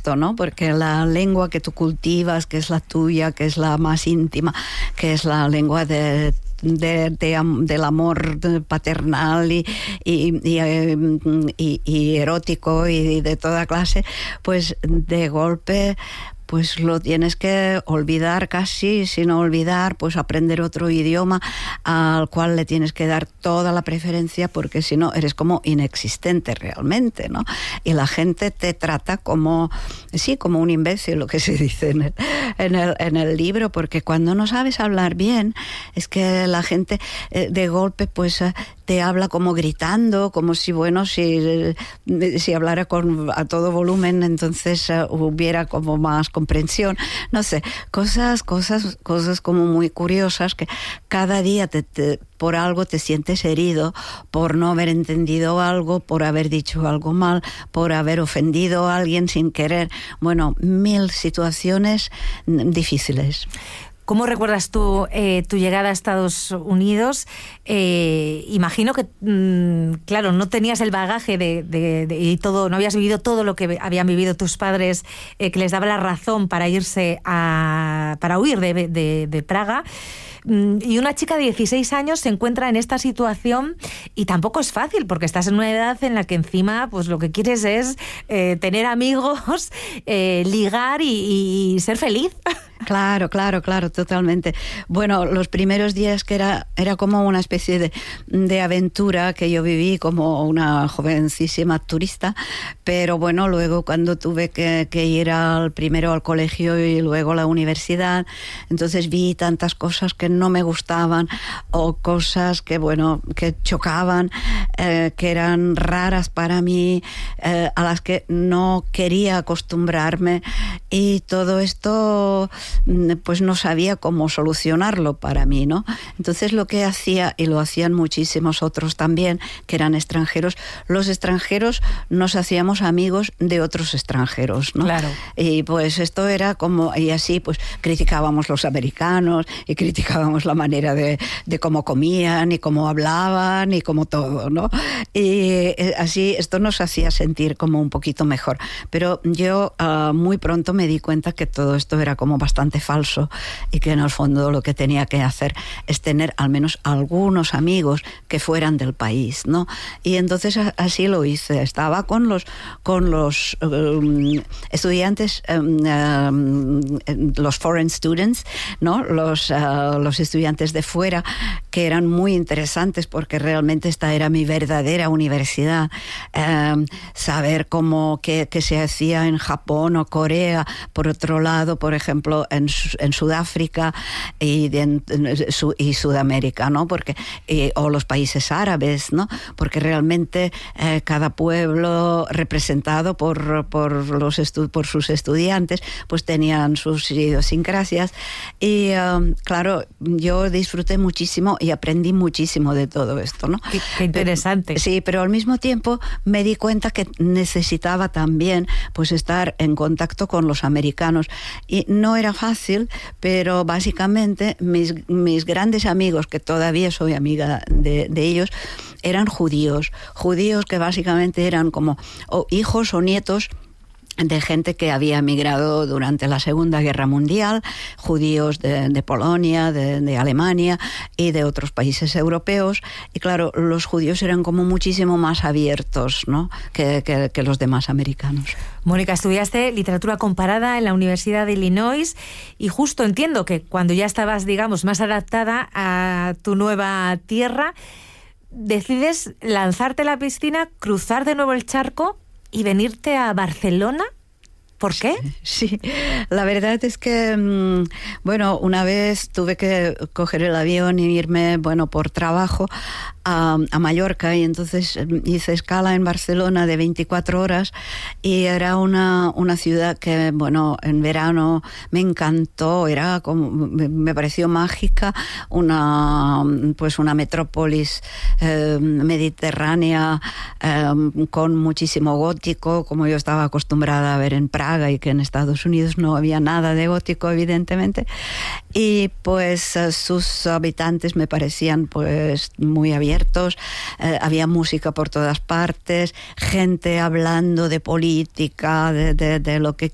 esto, ¿no? Porque la lengua que tú cultivas, que es la tuya, que es la más íntima, que es la lengua del amor paternal y erótico y de toda clase, pues de golpe pues lo tienes que olvidar casi, sin olvidar, pues aprender otro idioma al cual le tienes que dar toda la preferencia, porque si no eres como inexistente realmente, ¿no? Y la gente te trata como, sí, como un imbécil, lo que se dice en el libro, porque cuando no sabes hablar bien, es que la gente de golpe pues te habla como gritando, como si, bueno, si hablara a todo volumen, entonces hubiera como más comprensión. No sé, cosas como muy curiosas, que cada día por algo te sientes herido, por no haber entendido algo, por haber dicho algo mal, por haber ofendido a alguien sin querer. Bueno, 1000 situaciones difíciles. ¿Cómo recuerdas tú tu llegada a Estados Unidos? Imagino que, claro, no tenías el bagaje y todo, no habías vivido todo lo que habían vivido tus padres, que les daba la razón para irse para huir de Praga. Y una chica de 16 años se encuentra en esta situación y tampoco es fácil, porque estás en una edad en la que encima pues lo que quieres es tener amigos, ligar y ser feliz. Claro, totalmente. Bueno, los primeros días que era como una especie de aventura que yo viví como una jovencísima turista, pero bueno, luego cuando tuve que ir primero al colegio y luego a la universidad, entonces vi tantas cosas que no me gustaban o cosas que, bueno, que chocaban, que eran raras para mí, a las que no quería acostumbrarme, y todo esto pues no sabía cómo solucionarlo para mí, ¿no? Entonces lo que hacía, y lo hacían muchísimos otros también, que eran extranjeros, los extranjeros nos hacíamos amigos de otros extranjeros, ¿no? Claro. Y pues esto era como, y así pues criticábamos los americanos y criticábamos la manera de cómo comían y cómo hablaban y como todo, ¿no? Y así esto nos hacía sentir como un poquito mejor. Pero yo muy pronto me di cuenta que todo esto era como bastante falso y que en el fondo lo que tenía que hacer es tener al menos algunos amigos que fueran del país, ¿no? Y entonces así lo hice. Estaba con los estudiantes, los foreign students, ¿no? Los estudiantes de fuera, que eran muy interesantes, porque realmente esta era mi verdadera universidad. Saber qué se hacía en Japón o Corea. Por otro lado, por ejemplo, en Sudáfrica y Sudamérica, ¿no? Porque o los países árabes, ¿no? Porque realmente cada pueblo representado por sus estudiantes, pues tenían sus idiosincrasias, y claro, yo disfruté muchísimo y aprendí muchísimo de todo esto, ¿no? Qué interesante. Sí, pero al mismo tiempo me di cuenta que necesitaba también pues estar en contacto con los americanos, y no era fácil, pero básicamente mis grandes amigos, que todavía soy amiga de ellos, eran judíos que básicamente eran como hijos o nietos de gente que había emigrado durante la Segunda Guerra Mundial, judíos de Polonia, de Alemania y de otros países europeos. Y claro, los judíos eran como muchísimo más abiertos, ¿no? que los demás americanos. Mónica, estudiaste literatura comparada en la Universidad de Illinois, y justo entiendo que cuando ya estabas, digamos, más adaptada a tu nueva tierra, decides lanzarte a la piscina, cruzar de nuevo el charco y venirte a Barcelona. ¿Por qué? Sí, la verdad es que, bueno, una vez tuve que coger el avión y irme, bueno, por trabajo a Mallorca, y entonces hice escala en Barcelona de 24 horas, y era una ciudad que, bueno, en verano me encantó, era como, me pareció mágica, una metrópolis mediterránea, con muchísimo gótico, como yo estaba acostumbrada a ver en Praga, y que en Estados Unidos no había nada de gótico, evidentemente, y pues sus habitantes me parecían pues muy abiertos. Había música por todas partes, gente hablando de política, de lo que